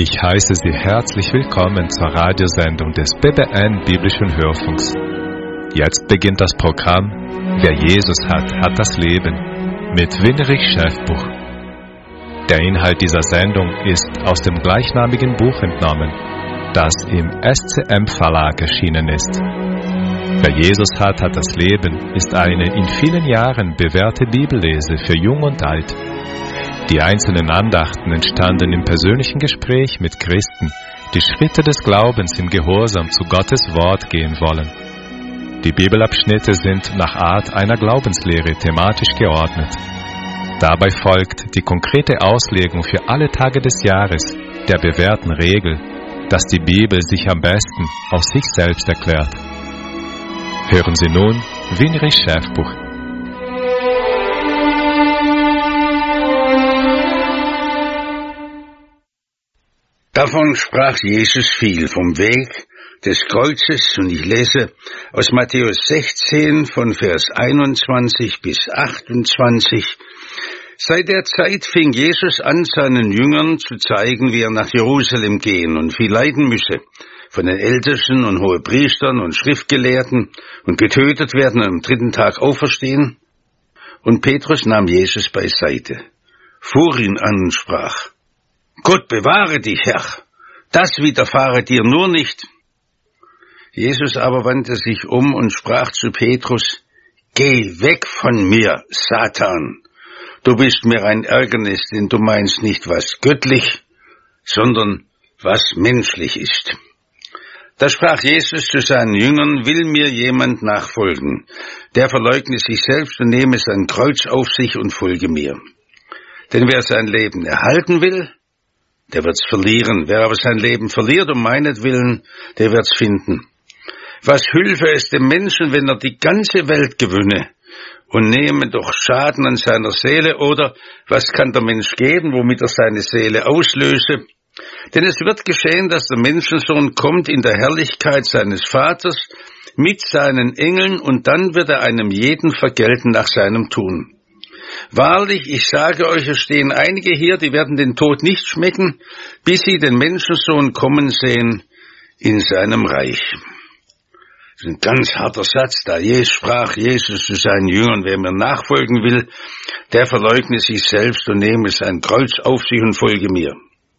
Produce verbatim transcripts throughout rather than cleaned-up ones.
Ich heiße Sie herzlich willkommen zur Radiosendung des B B N Biblischen Hörfunks. Jetzt beginnt das Programm Wer Jesus hat, hat das Leben mit Winrich Schäfbuch. Der Inhalt dieser Sendung ist aus dem gleichnamigen Buch entnommen, das im S C M Verlag erschienen ist. Wer Jesus hat, hat das Leben ist eine in vielen Jahren bewährte Bibellese für Jung und Alt. Die einzelnen Andachten entstanden im persönlichen Gespräch mit Christen, die Schritte des Glaubens im Gehorsam zu Gottes Wort gehen wollen. Die Bibelabschnitte sind nach Art einer Glaubenslehre thematisch geordnet. Dabei folgt die konkrete Auslegung für alle Tage des Jahres der bewährten Regel, dass die Bibel sich am besten aus sich selbst erklärt. Hören Sie nun Winrich Schäfbuch. Davon sprach Jesus viel, vom Weg des Kreuzes, und ich lese aus Matthäus sechzehn von Vers einundzwanzig bis achtundzwanzig. Seit der Zeit fing Jesus an, seinen Jüngern zu zeigen, wie er nach Jerusalem gehen und viel leiden müsse, von den Ältesten und Hohepriestern und Schriftgelehrten und getötet werden und am dritten Tag auferstehen. Und Petrus nahm Jesus beiseite, fuhr ihn an und sprach: Gott bewahre dich, Herr, das widerfahre dir nur nicht. Jesus aber wandte sich um und sprach zu Petrus: Geh weg von mir, Satan, du bist mir ein Ärgernis, denn du meinst nicht, was göttlich, sondern was menschlich ist. Da sprach Jesus zu seinen Jüngern: Will mir jemand nachfolgen, der verleugne sich selbst und nehme sein Kreuz auf sich und folge mir. Denn wer sein Leben erhalten will, der wird's verlieren. Wer aber sein Leben verliert um meinetwillen, der wird's finden. Was hülfe es dem Menschen, wenn er die ganze Welt gewinne und nehme doch Schaden an seiner Seele? Oder was kann der Mensch geben, womit er seine Seele auslöse? Denn es wird geschehen, dass der Menschensohn kommt in der Herrlichkeit seines Vaters mit seinen Engeln, und dann wird er einem jeden vergelten nach seinem Tun. Wahrlich, ich sage euch, es stehen einige hier, die werden den Tod nicht schmecken, bis sie den Menschensohn kommen sehen in seinem Reich. Das ist ein ganz harter Satz, da Jesus sprach Jesus zu seinen Jüngern: Wer mir nachfolgen will, der verleugne sich selbst und nehme sein Kreuz auf sich und folge mir.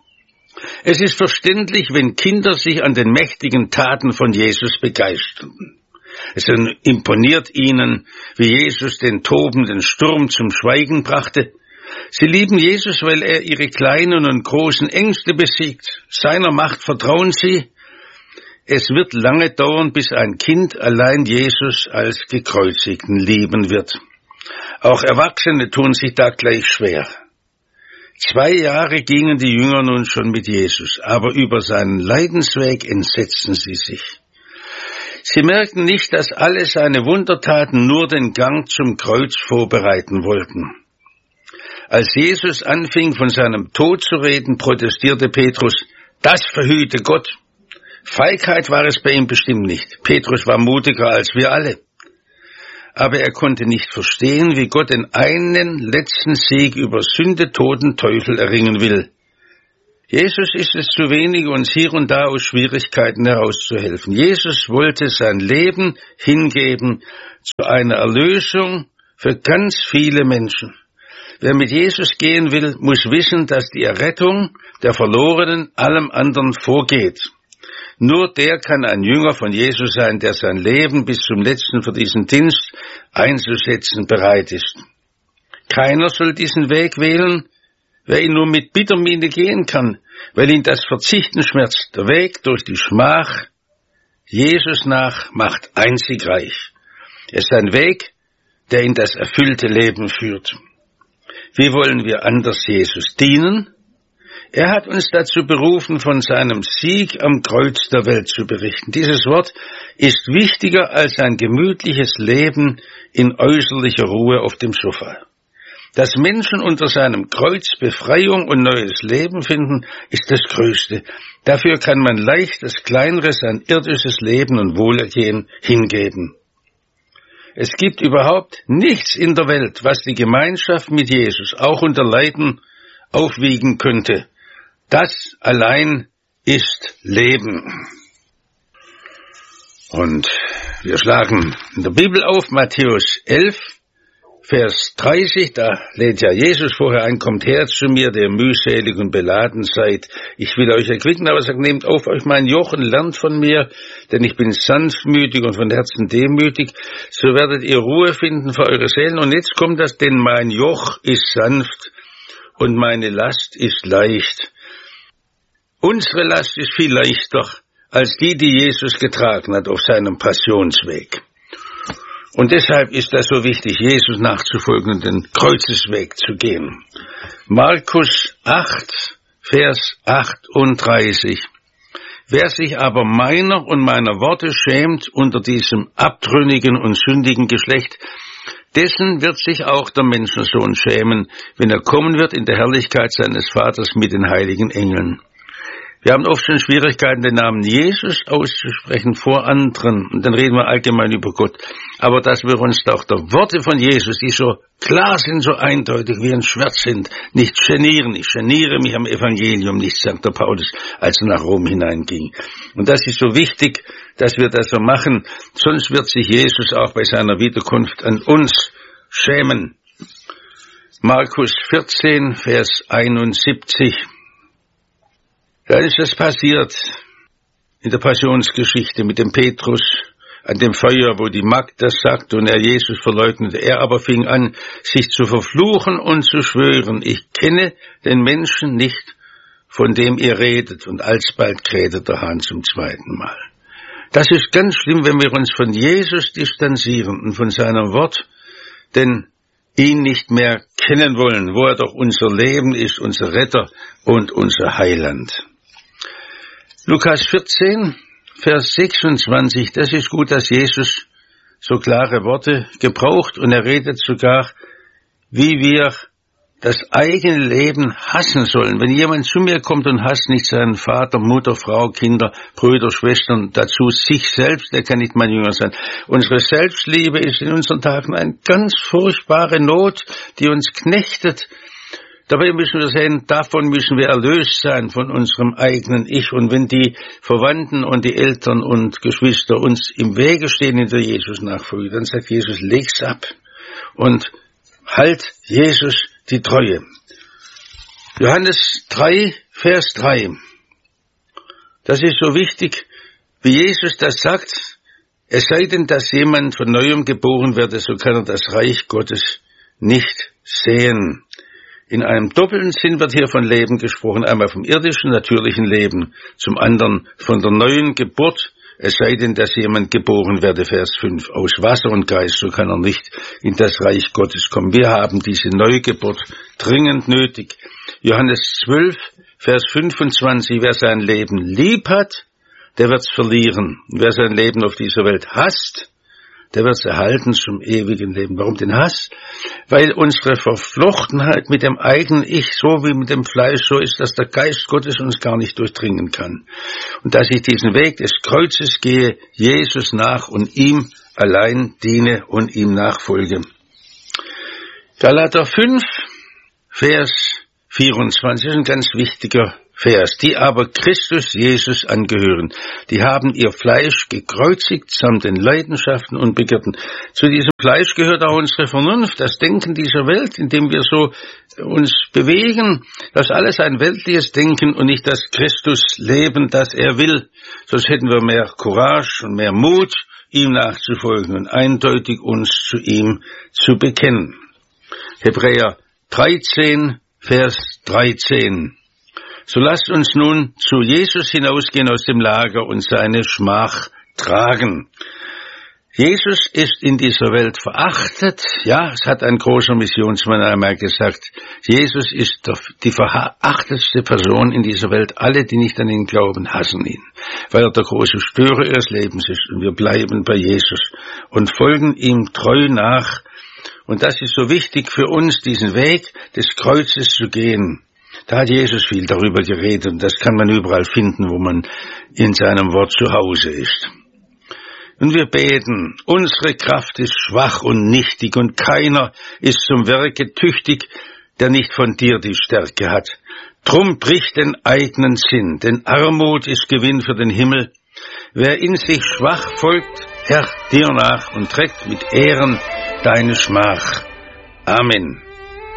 Es ist verständlich, wenn Kinder sich an den mächtigen Taten von Jesus begeistern. Es imponiert ihnen, wie Jesus den tobenden Sturm zum Schweigen brachte. Sie lieben Jesus, weil er ihre kleinen und großen Ängste besiegt. Seiner Macht vertrauen sie. Es wird lange dauern, bis ein Kind allein Jesus als Gekreuzigten lieben wird. Auch Erwachsene tun sich da gleich schwer. Zwei Jahre gingen die Jünger nun schon mit Jesus, aber über seinen Leidensweg entsetzten sie sich. Sie merkten nicht, dass alle seine Wundertaten nur den Gang zum Kreuz vorbereiten wollten. Als Jesus anfing, von seinem Tod zu reden, protestierte Petrus: Das verhüte Gott. Feigheit war es bei ihm bestimmt nicht. Petrus war mutiger als wir alle. Aber er konnte nicht verstehen, wie Gott den einen letzten Sieg über Sünde, Tod und Teufel erringen will. Jesus ist es zu wenig, uns hier und da aus Schwierigkeiten herauszuhelfen. Jesus wollte sein Leben hingeben zu einer Erlösung für ganz viele Menschen. Wer mit Jesus gehen will, muss wissen, dass die Errettung der Verlorenen allem anderen vorgeht. Nur der kann ein Jünger von Jesus sein, der sein Leben bis zum letzten für diesen Dienst einzusetzen bereit ist. Keiner soll diesen Weg wählen, wer ihn nur mit bitterer Miene gehen kann, weil ihn das Verzichten schmerzt. Der Weg durch die Schmach Jesus nach macht einzig reich. Es ist ein Weg, der in das erfüllte Leben führt. Wie wollen wir anders Jesus dienen? Er hat uns dazu berufen, von seinem Sieg am Kreuz der Welt zu berichten. Dieses Wort ist wichtiger als ein gemütliches Leben in äußerlicher Ruhe auf dem Sofa. Dass Menschen unter seinem Kreuz Befreiung und neues Leben finden, ist das Größte. Dafür kann man leicht das Kleineres an irdisches Leben und Wohlergehen hingeben. Es gibt überhaupt nichts in der Welt, was die Gemeinschaft mit Jesus auch unter Leiden aufwiegen könnte. Das allein ist Leben. Und wir schlagen in der Bibel auf, Matthäus elf, Vers dreißig, da lädt ja Jesus vorher ein, kommt her zu mir, der mühselig und beladen seid. Ich will euch erquicken, aber er sagt, nehmt auf euch mein Joch und lernt von mir, denn ich bin sanftmütig und von Herzen demütig, so werdet ihr Ruhe finden für eure Seelen. Und jetzt kommt das, denn mein Joch ist sanft und meine Last ist leicht. Unsere Last ist viel leichter als die, die Jesus getragen hat auf seinem Passionsweg. Und deshalb ist das so wichtig, Jesus nachzufolgen und den Kreuzesweg zu gehen. Markus acht, Vers achtunddreißig. Wer sich aber meiner und meiner Worte schämt unter diesem abtrünnigen und sündigen Geschlecht, dessen wird sich auch der Menschensohn schämen, wenn er kommen wird in der Herrlichkeit seines Vaters mit den heiligen Engeln. Wir haben oft schon Schwierigkeiten, den Namen Jesus auszusprechen vor anderen. Und dann reden wir allgemein über Gott. Aber dass wir uns doch der Worte von Jesus, die so klar sind, so eindeutig wie ein Schwert sind, nicht genieren. Ich geniere mich am Evangelium nicht, sagt der Paulus, als er nach Rom hineinging. Und das ist so wichtig, dass wir das so machen. Sonst wird sich Jesus auch bei seiner Wiederkunft an uns schämen. Markus vierzehn, Vers einundsiebzig. Da ist es passiert in der Passionsgeschichte mit dem Petrus an dem Feuer, wo die Magd das sagte und er Jesus verleugnete. Er aber fing an, sich zu verfluchen und zu schwören, ich kenne den Menschen nicht, von dem ihr redet. Und alsbald krähte der Hahn zum zweiten Mal. Das ist ganz schlimm, wenn wir uns von Jesus distanzieren und von seinem Wort, denn ihn nicht mehr kennen wollen, wo er doch unser Leben ist, unser Retter und unser Heiland. Lukas vierzehn, Vers sechsundzwanzig, das ist gut, dass Jesus so klare Worte gebraucht und er redet sogar, wie wir das eigene Leben hassen sollen. Wenn jemand zu mir kommt und hasst nicht seinen Vater, Mutter, Frau, Kinder, Brüder, Schwestern, dazu sich selbst, der kann nicht mein Jünger sein. Unsere Selbstliebe ist in unseren Tagen eine ganz furchtbare Not, die uns knechtet. Dabei müssen wir sehen, davon müssen wir erlöst sein, von unserem eigenen Ich. Und wenn die Verwandten und die Eltern und Geschwister uns im Wege stehen in der Jesus-Nachfolge, dann sagt Jesus, leg's ab und halt Jesus die Treue. Johannes drei, Vers drei. Das ist so wichtig, wie Jesus das sagt. Es sei denn, dass jemand von Neuem geboren werde, so kann er das Reich Gottes nicht sehen. In einem doppelten Sinn wird hier von Leben gesprochen, einmal vom irdischen, natürlichen Leben, zum anderen von der neuen Geburt, es sei denn, dass jemand geboren werde, Vers fünf, aus Wasser und Geist, so kann er nicht in das Reich Gottes kommen. Wir haben diese Neugeburt dringend nötig. Johannes zwölf, Vers fünfundzwanzig, wer sein Leben lieb hat, der wird's verlieren. Und wer sein Leben auf dieser Welt hasst, der wird's erhalten zum ewigen Leben. Warum den Hass? Weil unsere Verflochtenheit mit dem eigenen Ich, so wie mit dem Fleisch, so ist, dass der Geist Gottes uns gar nicht durchdringen kann. Und dass ich diesen Weg des Kreuzes gehe, Jesus nach und ihm allein diene und ihm nachfolge. Galater fünf, Vers vierundzwanzig, ist ein ganz wichtiger Vers. Die aber Christus Jesus angehören, die haben ihr Fleisch gekreuzigt samt den Leidenschaften und Begierden. Zu diesem Fleisch gehört auch unsere Vernunft, das Denken dieser Welt, in dem wir so uns bewegen. Das ist alles ein weltliches Denken und nicht das Christusleben, das er will. Sonst hätten wir mehr Courage und mehr Mut, ihm nachzufolgen und eindeutig uns zu ihm zu bekennen. Hebräer dreizehn, Vers dreizehn. So lasst uns nun zu Jesus hinausgehen aus dem Lager und seine Schmach tragen. Jesus ist in dieser Welt verachtet. Ja, es hat ein großer Missionsmann einmal gesagt, Jesus ist die verachtetste Person in dieser Welt. Alle, die nicht an ihn glauben, hassen ihn, weil er der große Störer ihres Lebens ist. Und wir bleiben bei Jesus und folgen ihm treu nach. Und das ist so wichtig für uns, diesen Weg des Kreuzes zu gehen. Da hat Jesus viel darüber geredet und das kann man überall finden, wo man in seinem Wort zu Hause ist. Und wir beten, unsere Kraft ist schwach und nichtig und keiner ist zum Werke tüchtig, der nicht von dir die Stärke hat. Drum brich den eigenen Sinn, denn Armut ist Gewinn für den Himmel. Wer in sich schwach folgt, Herr, dir nach und trägt mit Ehren deine Schmach. Amen.